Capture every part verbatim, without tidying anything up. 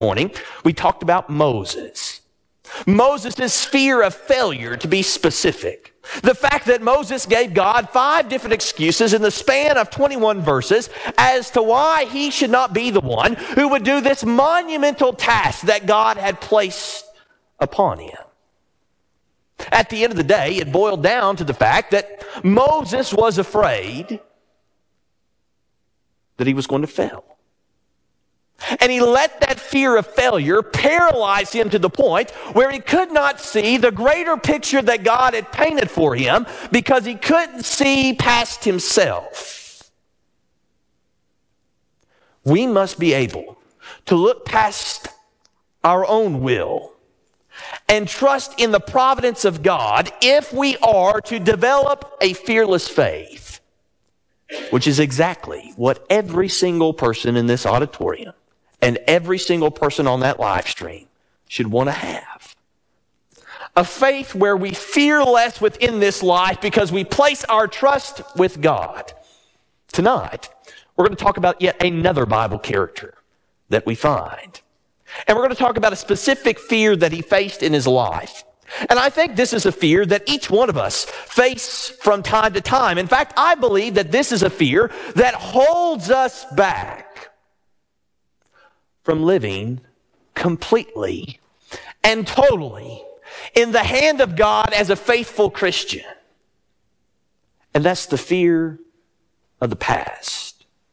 morning, we talked about Moses. Moses' fear of failure, to be specific. The fact that Moses gave God five different excuses in the span of twenty-one verses as to why he should not be the one who would do this monumental task that God had placed upon him. At the end of the day, it boiled down to the fact that Moses was afraid that he was going to fail. And he let that fear of failure paralyze him to the point where he could not see the greater picture that God had painted for him because he couldn't see past himself. We must be able to look past our own will and trust in the providence of God if we are to develop a fearless faith, which is exactly what every single person in this auditorium and every single person on that live stream should want to have. A faith where we fear less within this life because we place our trust with God. Tonight, we're going to talk about yet another Bible character that we find. And we're going to talk about a specific fear that he faced in his life. And I think this is a fear that each one of us face from time to time. In fact, I believe that this is a fear that holds us back from living completely and totally in the hand of God as a faithful Christian. And that's the fear of the past.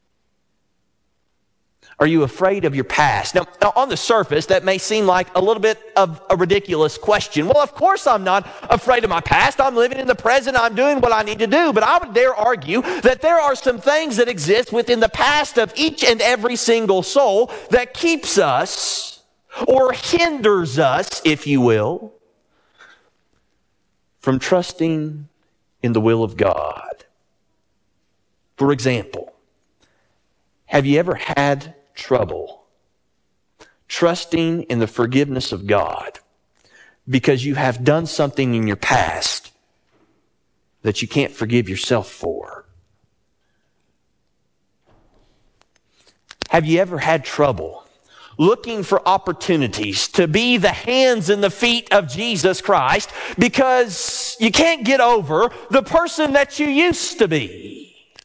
Are you afraid of your past? Now, now, on the surface, that may seem like a little bit of a ridiculous question. Well, of course I'm not afraid of my past. I'm living in the present. I'm doing what I need to do. But I would dare argue that there are some things that exist within the past of each and every single soul that keeps us or hinders us, if you will, from trusting in the will of God. For example, have you ever had trouble trusting in the forgiveness of God because you have done something in your past that you can't forgive yourself for? Have you ever had trouble looking for opportunities to be the hands and the feet of Jesus Christ because you can't get over the person that you used to be?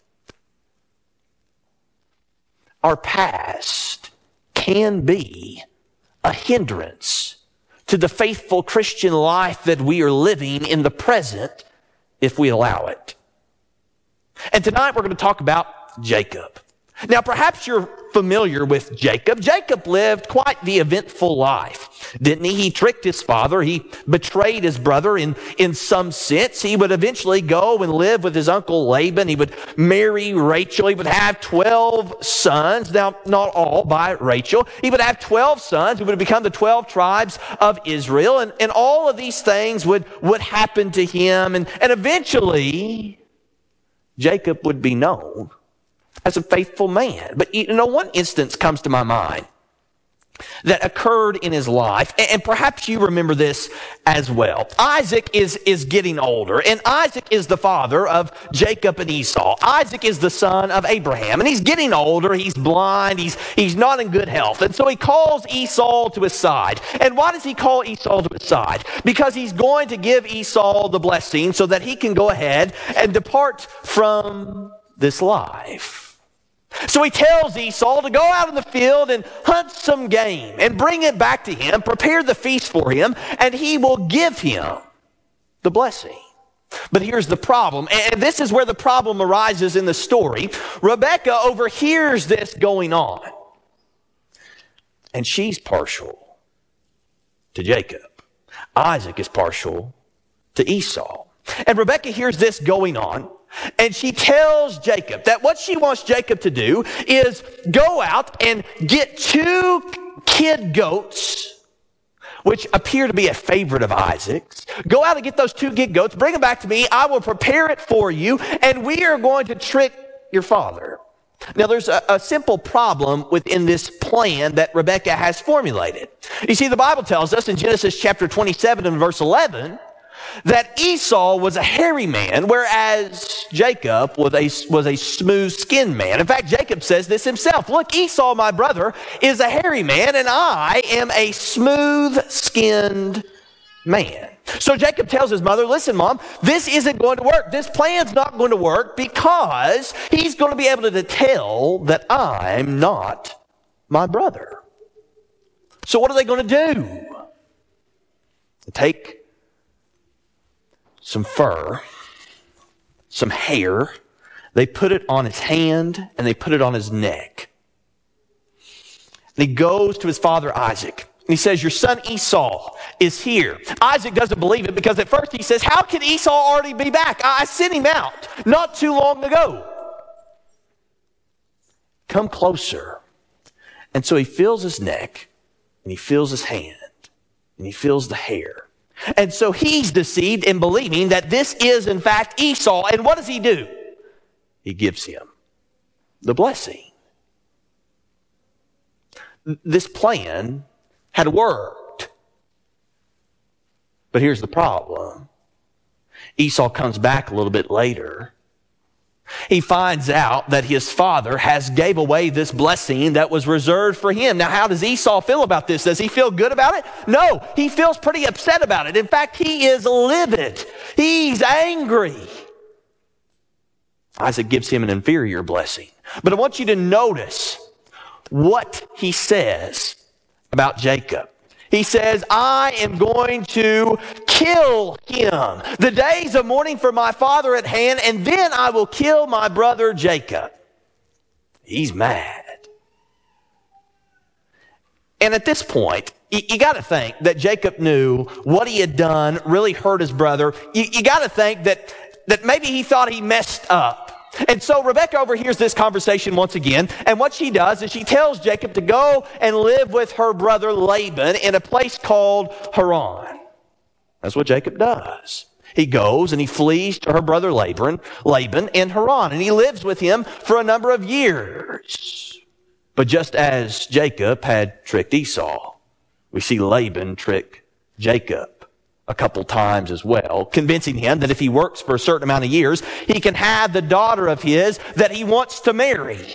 Our past can be a hindrance to the faithful Christian life that we are living in the present if we allow it. And tonight we're going to talk about Jacob. Now, perhaps you're familiar with Jacob. Jacob lived quite the eventful life, didn't he? He tricked his father. He betrayed his brother in, in some sense. He would eventually go and live with his uncle Laban. He would marry Rachel. He would have twelve sons. Now, not all by Rachel. He would have twelve sons who would become the twelve tribes of Israel. And, and all of these things would, would happen to him. And, and eventually, Jacob would be known as a faithful man. But you know, one instance comes to my mind that occurred in his life, and perhaps you remember this as well. Isaac is, is getting older, and Isaac is the father of Jacob and Esau. Isaac is the son of Abraham, and he's getting older, he's blind, he's, he's not in good health, and so he calls Esau to his side. And why does he call Esau to his side? Because he's going to give Esau the blessing so that he can go ahead and depart from this life. So he tells Esau to go out in the field and hunt some game and bring it back to him, prepare the feast for him, and he will give him the blessing. But here's the problem, and this is where the problem arises in the story. Rebekah overhears this going on, and she's partial to Jacob. Isaac is partial to Esau. And Rebekah hears this going on, and she tells Jacob that what she wants Jacob to do is go out and get two kid goats, which appear to be a favorite of Isaac's. Go out and get those two kid goats, bring them back to me, I will prepare it for you, and we are going to trick your father. Now, there's a, a simple problem within this plan that Rebekah has formulated. You see, the Bible tells us in Genesis chapter twenty-seven and verse eleven, that Esau was a hairy man, whereas Jacob was a, was a smooth-skinned man. In fact, Jacob says this himself. Look, Esau, my brother, is a hairy man, and I am a smooth-skinned man. So Jacob tells his mother, listen, Mom, this isn't going to work. This plan's not going to work because he's going to be able to tell that I'm not my brother. So what are they going to do? They take some fur, some hair, they put it on his hand, and they put it on his neck. And he goes to his father Isaac, and he says, your son Esau is here. Isaac doesn't believe it because at first he says, how can Esau already be back? I sent him out not too long ago. Come closer. And so he feels his neck, and he feels his hand, and he feels the hair. And so he's deceived in believing that this is in fact Esau. And what does he do? He gives him the blessing. This plan had worked. But here's the problem. Esau comes back a little bit later. He finds out that his father has gave away this blessing that was reserved for him. Now, how does Esau feel about this? Does he feel good about it? No, he feels pretty upset about it. In fact, he is livid. He's angry. Isaac gives him an inferior blessing. But I want you to notice what he says about Jacob. He says, I am going to kill him. The days of mourning for my father at hand, and then I will kill my brother Jacob. He's mad. And at this point, you, you got to think that Jacob knew what he had done really hurt his brother. You, you got to think that, that maybe he thought he messed up. And so Rebekah overhears this conversation once again, and what she does is she tells Jacob to go and live with her brother Laban in a place called Haran. That's what Jacob does. He goes and he flees to her brother Laban, Laban in Haran, and he lives with him for a number of years. But just as Jacob had tricked Esau, we see Laban trick Jacob a couple times as well, convincing him that if he works for a certain amount of years, he can have the daughter of his that he wants to marry.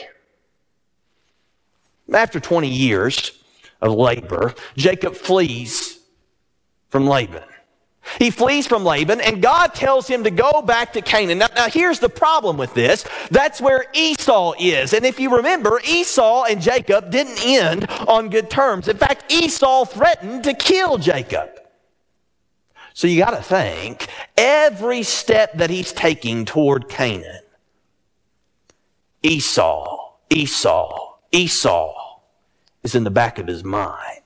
After twenty years of labor, Jacob flees from Laban. He flees from Laban, and God tells him to go back to Canaan. Now, now, here's the problem with this. That's where Esau is. And if you remember, Esau and Jacob didn't end on good terms. In fact, Esau threatened to kill Jacob. So you got to think, every step that he's taking toward Canaan, Esau, Esau, Esau is in the back of his mind.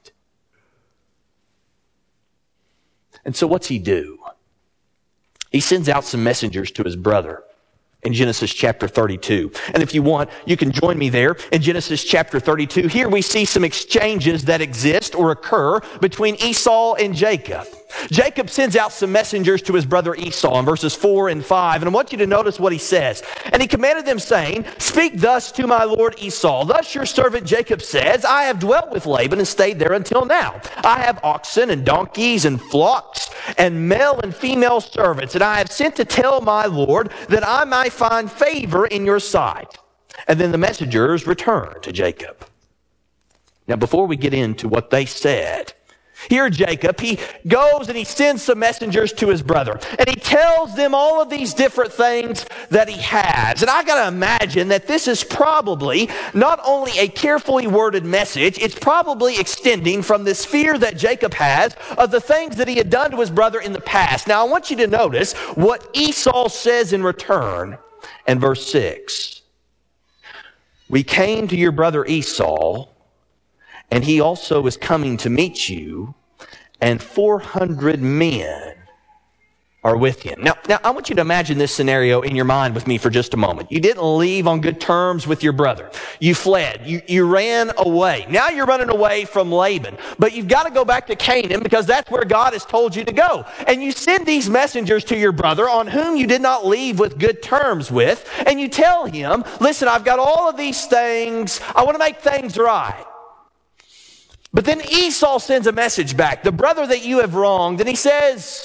And so what's he do? He sends out some messengers to his brother in Genesis chapter thirty-two. And if you want, you can join me there in Genesis chapter thirty-two. Here we see some exchanges that exist or occur between Esau and Jacob. Jacob sends out some messengers to his brother Esau in verses four and five. And I want you to notice what he says. And he commanded them, saying, speak thus to my lord Esau. Thus your servant Jacob says, I have dwelt with Laban and stayed there until now. I have oxen and donkeys and flocks and male and female servants. And I have sent to tell my lord that I might find favor in your sight. And then the messengers returned to Jacob. Now, before we get into what they said, here Jacob, he goes and he sends some messengers to his brother. And he tells them all of these different things that he has. And I got to imagine that this is probably not only a carefully worded message, it's probably extending from this fear that Jacob has of the things that he had done to his brother in the past. Now I want you to notice what Esau says in return in verse six. We came to your brother Esau, and he also is coming to meet you, and four hundred men are with him. Now, now, I want you to imagine this scenario in your mind with me for just a moment. You didn't leave on good terms with your brother. You fled. You, you ran away. Now you're running away from Laban. But you've got to go back to Canaan because that's where God has told you to go. And you send these messengers to your brother on whom you did not leave with good terms with. And you tell him, listen, I've got all of these things. I want to make things right. But then Esau sends a message back, the brother that you have wronged, and he says,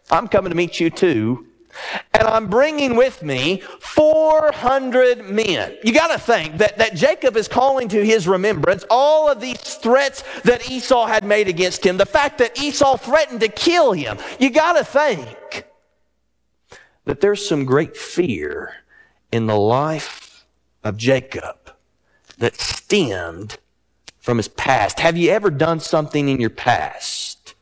I'm coming to meet you too. And I'm bringing with me four hundred men. You got to think that, that Jacob is calling to his remembrance all of these threats that Esau had made against him. The fact that Esau threatened to kill him. You got to think that there's some great fear in the life of Jacob that stemmed from his past. Have you ever done something in your past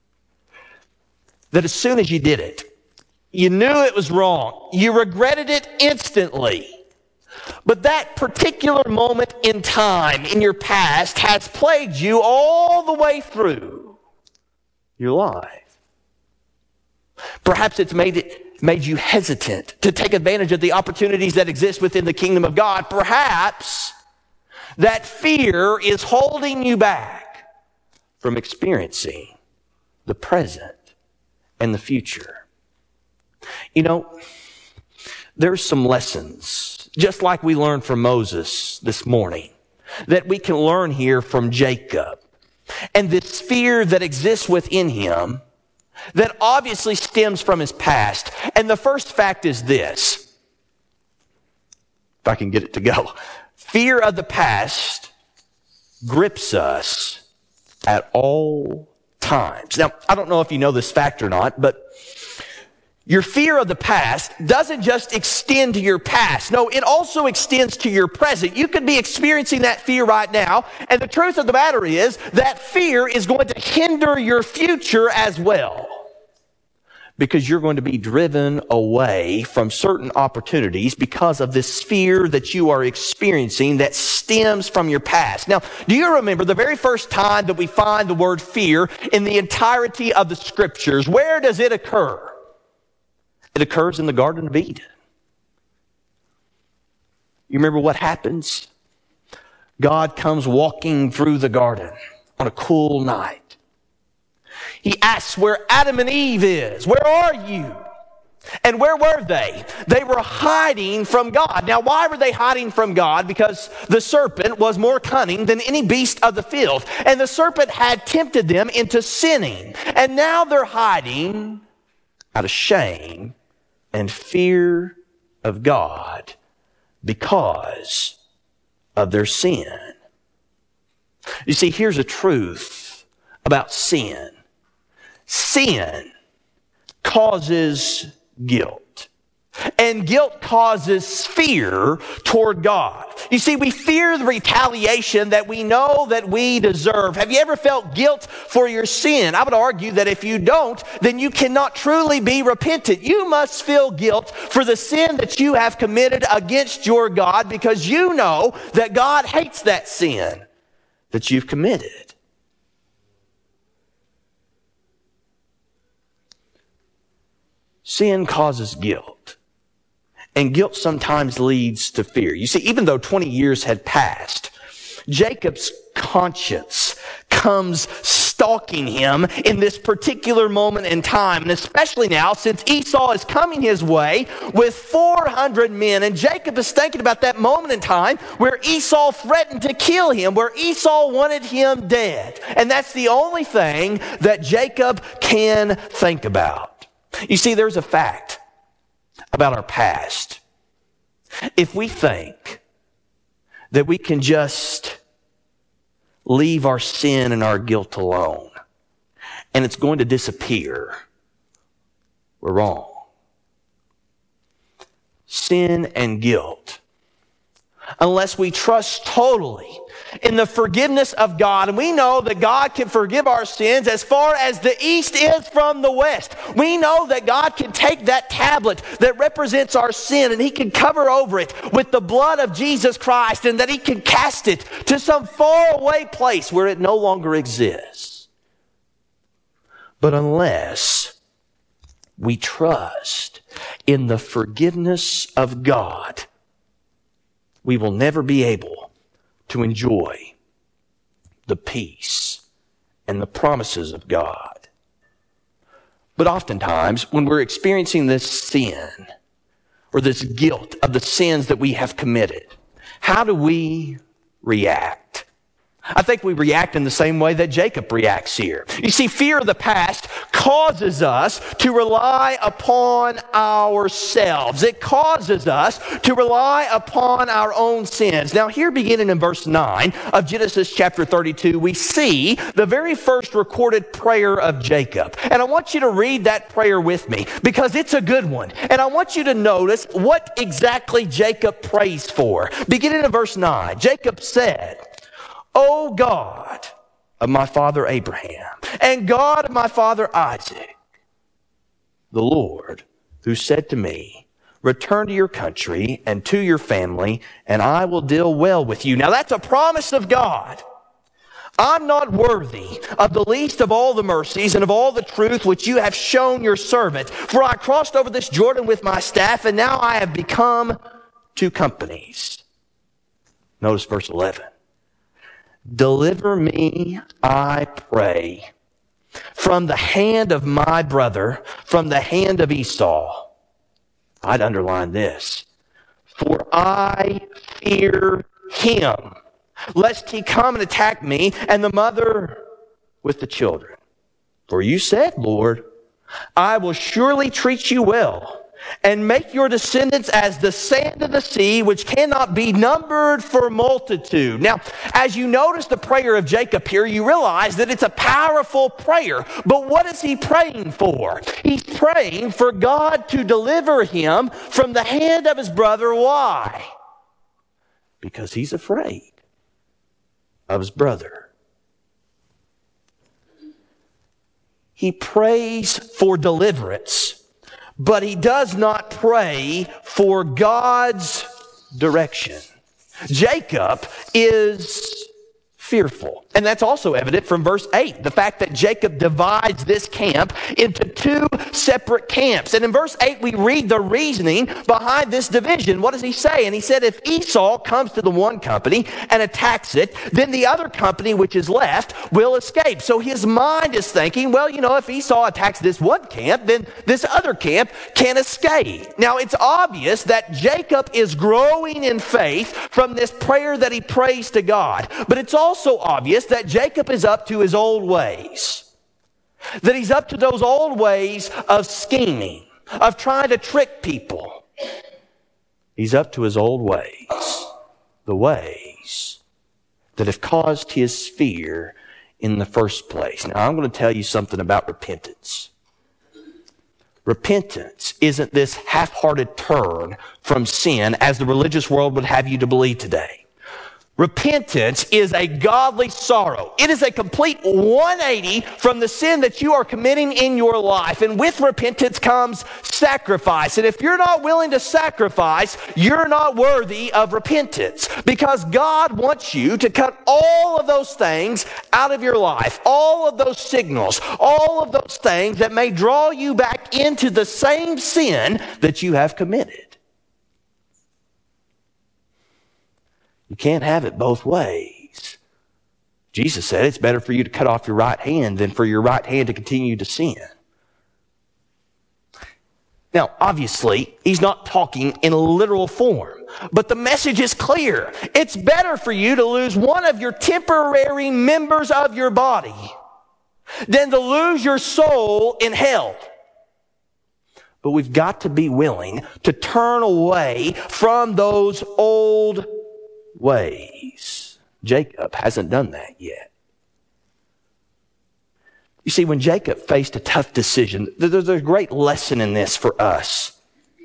that as soon as you did it, you knew it was wrong. You regretted it instantly. But that particular moment in time in your past has plagued you all the way through your life. Perhaps it's made it, made you hesitant to take advantage of the opportunities that exist within the kingdom of God. Perhaps that fear is holding you back from experiencing the present and the future. You know, there's some lessons, just like we learned from Moses this morning, that we can learn here from Jacob. And this fear that exists within him that obviously stems from his past. And the first fact is this, if I can get it to go. Fear of the past grips us at all times. Now, I don't know if you know this fact or not, but your fear of the past doesn't just extend to your past. No, it also extends to your present. You could be experiencing that fear right now, and the truth of the matter is that fear is going to hinder your future as well, because you're going to be driven away from certain opportunities because of this fear that you are experiencing that stems from your past. Now, do you remember the very first time that we find the word fear in the entirety of the Scriptures? Where does it occur? It occurs in the Garden of Eden. You remember what happens? God comes walking through the garden on a cool night. He asks where Adam and Eve is. Where are you? And where were they? They were hiding from God. Now, why were they hiding from God? Because the serpent was more cunning than any beast of the field. And the serpent had tempted them into sinning. And now they're hiding out of shame and fear of God because of their sin. You see, here's a truth about sin. Sin causes guilt. And guilt causes fear toward God. You see, we fear the retaliation that we know that we deserve. Have you ever felt guilt for your sin? I would argue that if you don't, then you cannot truly be repentant. You must feel guilt for the sin that you have committed against your God, because you know that God hates that sin that you've committed. Sin causes guilt. And guilt sometimes leads to fear. You see, even though twenty years had passed, Jacob's conscience comes stalking him in this particular moment in time. And especially now, since Esau is coming his way with four hundred men. And Jacob is thinking about that moment in time where Esau threatened to kill him, where Esau wanted him dead. And that's the only thing that Jacob can think about. You see, there's a fact about our past. If we think that we can just leave our sin and our guilt alone and it's going to disappear, we're wrong. Sin and guilt, unless we trust totally in the forgiveness of God, and we know that God can forgive our sins as far as the east is from the west. We know that God can take that tablet that represents our sin and He can cover over it with the blood of Jesus Christ, and that He can cast it to some faraway place where it no longer exists. But unless we trust in the forgiveness of God, we will never be able to enjoy the peace and the promises of God. But oftentimes, when we're experiencing this sin or this guilt of the sins that we have committed, how do we react? I think we react in the same way that Jacob reacts here. You see, fear of the past causes us to rely upon ourselves. It causes us to rely upon our own sins. Now, here beginning in verse nine of Genesis chapter thirty-two, we see the very first recorded prayer of Jacob. And I want you to read that prayer with me because it's a good one. And I want you to notice what exactly Jacob prays for. Beginning in verse nine, Jacob said, O God of my father Abraham, and God of my father Isaac, the Lord who said to me, return to your country and to your family, and I will deal well with you. Now that's a promise of God. I'm not worthy of the least of all the mercies and of all the truth which you have shown your servant. For I crossed over this Jordan with my staff, and now I have become two companies. Notice verse eleven. Deliver me, I pray, from the hand of my brother, from the hand of Esau. I'd underline this. For I fear him, lest he come and attack me and the mother with the children. For you said, Lord, I will surely treat you well and make your descendants as the sand of the sea, which cannot be numbered for multitude. Now, as you notice the prayer of Jacob here, you realize that it's a powerful prayer. But what is he praying for? He's praying for God to deliver him from the hand of his brother. Why? Because he's afraid of his brother. He prays for deliverance, but he does not pray for God's direction. Jacob is fearful. And that's also evident from verse eight, the fact that Jacob divides this camp into two separate camps. And in verse eight, we read the reasoning behind this division. What does he say? And he said, if Esau comes to the one company and attacks it, then the other company which is left will escape. So his mind is thinking, well, you know, if Esau attacks this one camp, then this other camp can escape. Now, it's obvious that Jacob is growing in faith from this prayer that he prays to God. But it's also obvious that Jacob is up to his old ways. That he's up to those old ways of scheming, of trying to trick people. He's up to his old ways. The ways that have caused his fear in the first place. Now, I'm going to tell you something about repentance. Repentance isn't this half-hearted turn from sin as the religious world would have you to believe today. Repentance is a godly sorrow. It is a complete one eighty from the sin that you are committing in your life. And with repentance comes sacrifice. And if you're not willing to sacrifice, you're not worthy of repentance. Because God wants you to cut all of those things out of your life. All of those signals. All of those things that may draw you back into the same sin that you have committed. You can't have it both ways. Jesus said it's better for you to cut off your right hand than for your right hand to continue to sin. Now, obviously, he's not talking in a literal form, but the message is clear. It's better for you to lose one of your temporary members of your body than to lose your soul in hell. But we've got to be willing to turn away from those old ways. Jacob hasn't done that yet. You see, when Jacob faced a tough decision, there's a great lesson in this for us.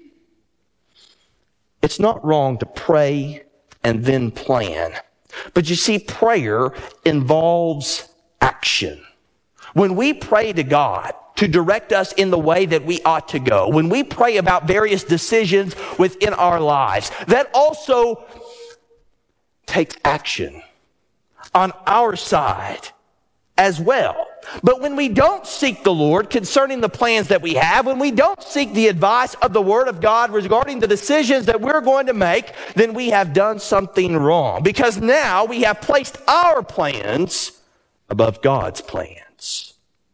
It's not wrong to pray and then plan. But you see, prayer involves action. When we pray to God to direct us in the way that we ought to go, when we pray about various decisions within our lives, that also takes action on our side as well. But when we don't seek the Lord concerning the plans that we have, when we don't seek the advice of the Word of God regarding the decisions that we're going to make, then we have done something wrong. Because now we have placed our plans above God's plans.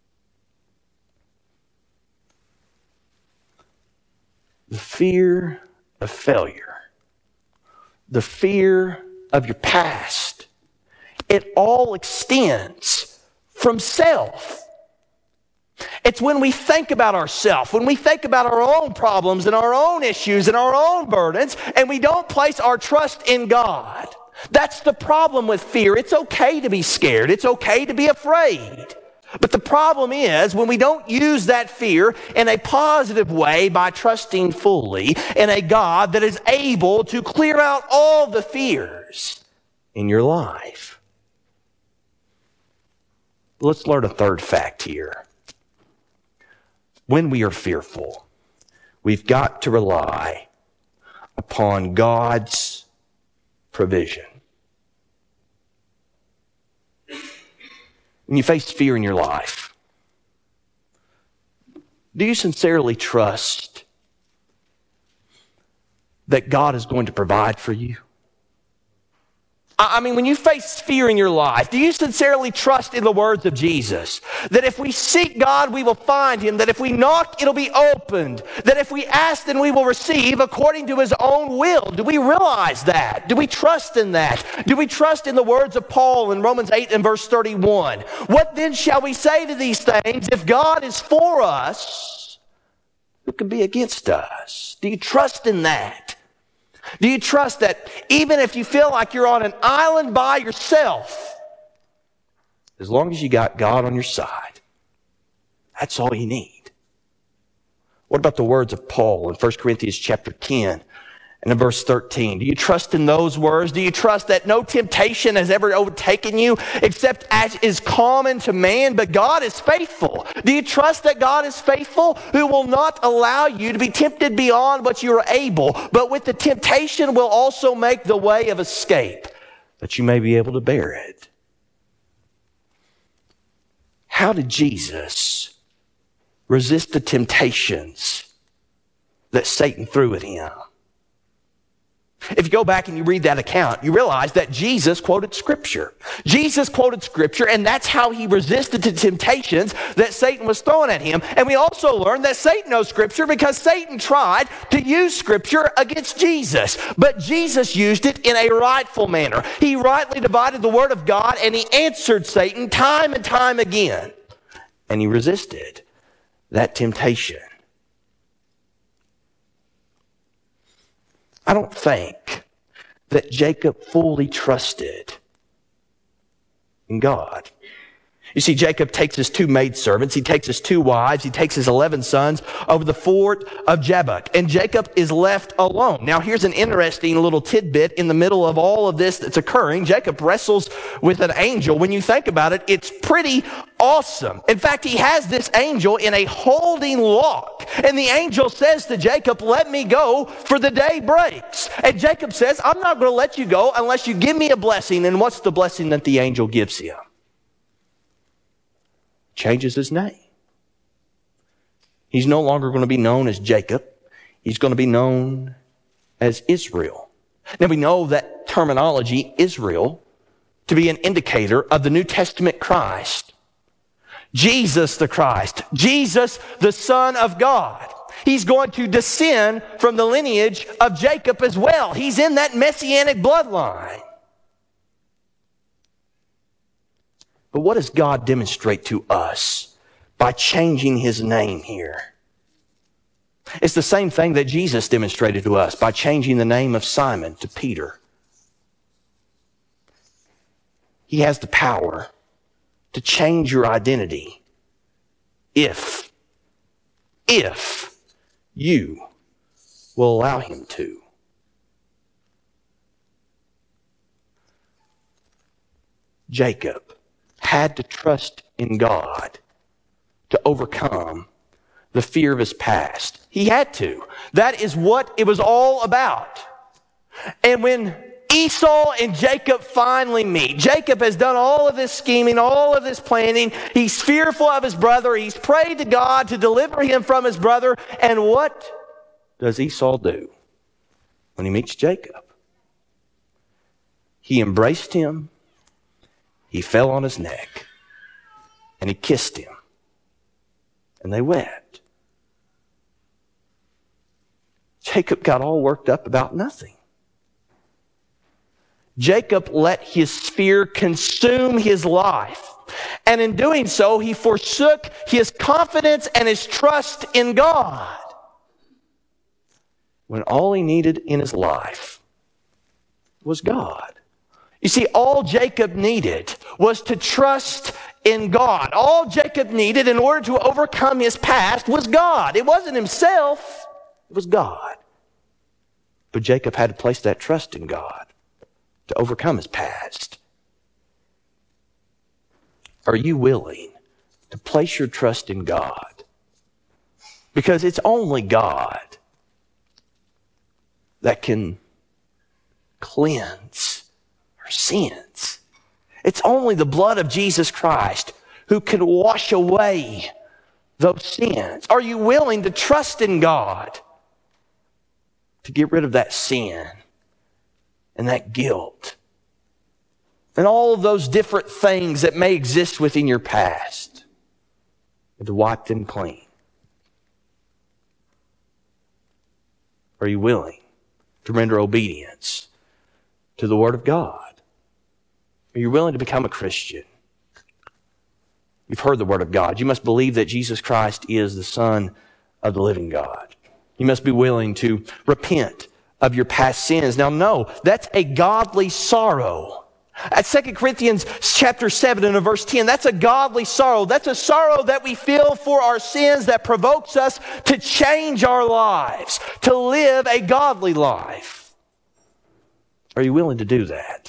The fear of failure, the fear of your past It all extends from self. It's when we think about ourselves, when we think about our own problems and our own issues and our own burdens, and we don't place our trust in God. That's the problem with fear. It's okay to be scared. It's okay to be afraid. But the problem is when we don't use that fear in a positive way by trusting fully in a God that is able to clear out all the fears in your life. Let's learn a third fact here. When we are fearful, we've got to rely upon God's provision. When you face fear in your life, do you sincerely trust that God is going to provide for you? I mean, when you face fear in your life, do you sincerely trust in the words of Jesus? That if we seek God, we will find Him. That if we knock, it'll be opened. That if we ask, then we will receive according to His own will. Do we realize that? Do we trust in that? Do we trust in the words of Paul in Romans eight and verse thirty-one? What then shall we say to these things? If God is for us, who can be against us? Do you trust in that? Do you trust that even if you feel like you're on an island by yourself, as long as you got God on your side, that's all you need? What about the words of Paul in First Corinthians chapter ten and in verse thirteen? Do you trust in those words? Do you trust that no temptation has ever overtaken you except as is common to man, but God is faithful? Do you trust that God is faithful, who will not allow you to be tempted beyond what you are able, but with the temptation will also make the way of escape, that you may be able to bear it? How did Jesus resist the temptations that Satan threw at him? If you go back and you read that account, you realize that Jesus quoted Scripture. Jesus quoted Scripture, and that's how he resisted the temptations that Satan was throwing at him. And we also learned that Satan knows Scripture because Satan tried to use Scripture against Jesus. But Jesus used it in a rightful manner. He rightly divided the Word of God, and he answered Satan time and time again. And he resisted that temptation. I don't think that Jacob fully trusted in God. You see, Jacob takes his two maidservants, he takes his two wives, he takes his eleven sons over the fort of Jabbok, and Jacob is left alone. Now, here's an interesting little tidbit in the middle of all of this that's occurring. Jacob wrestles with an angel. When you think about it, it's pretty awesome. In fact, he has this angel in a holding lock, and the angel says to Jacob, "Let me go, for the day breaks." And Jacob says, "I'm not going to let you go unless you give me a blessing." And what's the blessing that the angel gives him? Changes his name. He's no longer going to be known as Jacob. He's going to be known as Israel. Now we know that terminology, Israel, to be an indicator of the New Testament Christ. Jesus the Christ. Jesus the Son of God. He's going to descend from the lineage of Jacob as well. He's in that messianic bloodline. But what does God demonstrate to us by changing his name here? It's the same thing that Jesus demonstrated to us by changing the name of Simon to Peter. He has the power to change your identity if, if you will allow him to. Jacob had to trust in God to overcome the fear of his past. He had to. That is what it was all about. And when Esau and Jacob finally meet, Jacob has done all of this scheming, all of this planning. He's fearful of his brother. He's prayed to God to deliver him from his brother. And what does Esau do when he meets Jacob? He embraced him. He fell on his neck, and he kissed him, and they wept. Jacob got all worked up about nothing. Jacob let his fear consume his life. And in doing so, he forsook his confidence and his trust in God, when all he needed in his life was God. You see, all Jacob needed was to trust in God. All Jacob needed in order to overcome his past was God. It wasn't himself, it was God. But Jacob had to place that trust in God to overcome his past. Are you willing to place your trust in God? Because it's only God that can cleanse our sins. It's only the blood of Jesus Christ who can wash away those sins. Are you willing to trust in God to get rid of that sin and that guilt and all of those different things that may exist within your past, and to wipe them clean? Are you willing to render obedience to the Word of God? Are you willing to become a Christian? You've heard the Word of God. You must believe that Jesus Christ is the Son of the living God. You must be willing to repent of your past sins. Now, no, that's a godly sorrow. At Second Corinthians chapter seven and verse ten, that's a godly sorrow. That's a sorrow that we feel for our sins that provokes us to change our lives, to live a godly life. Are you willing to do that?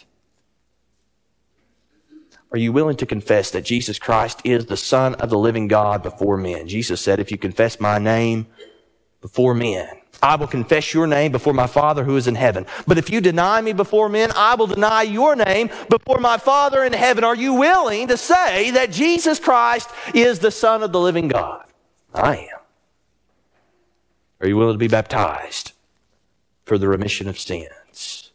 Are you willing to confess that Jesus Christ is the Son of the living God before men? Jesus said, if you confess my name before men, I will confess your name before my Father who is in heaven. But if you deny me before men, I will deny your name before my Father in heaven. Are you willing to say that Jesus Christ is the Son of the living God? I am. Are you willing to be baptized for the remission of sins?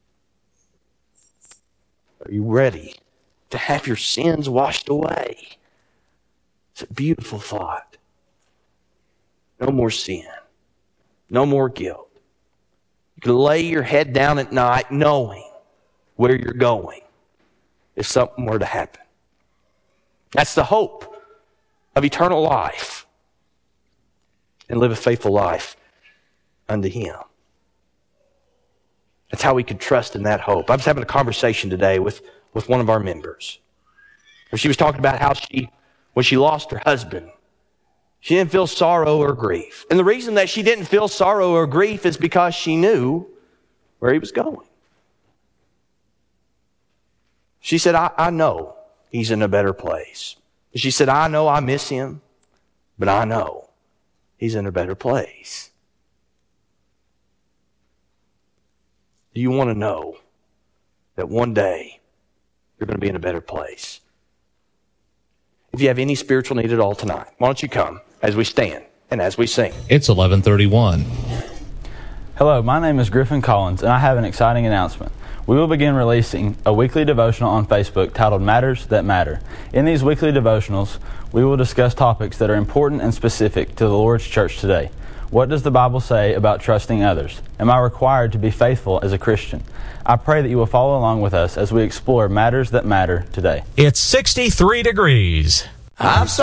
Are you ready to have your sins washed away? It's a beautiful thought. No more sin. No more guilt. You can lay your head down at night knowing where you're going if something were to happen. That's the hope of eternal life, and live a faithful life unto Him. That's how we could trust in that hope. I was having a conversation today with, with one of our members, where she was talking about how she, when she lost her husband, she didn't feel sorrow or grief. And the reason that she didn't feel sorrow or grief is because she knew where he was going. She said, I, I know he's in a better place. She said, I know I miss him, but I know he's in a better place. Do you want to know that one day you're going to be in a better place? If you have any spiritual need at all tonight, why don't you come as we stand and as we sing. It's eleven thirty-one. Hello, my name is Griffin Collins, and I have an exciting announcement. We will begin releasing a weekly devotional on Facebook titled Matters That Matter. In these weekly devotionals, we will discuss topics that are important and specific to the Lord's church today. What does the Bible say about trusting others? Am I required to be faithful as a Christian? I pray that you will follow along with us as we explore matters that matter today. It's sixty-three degrees. I'm sorry.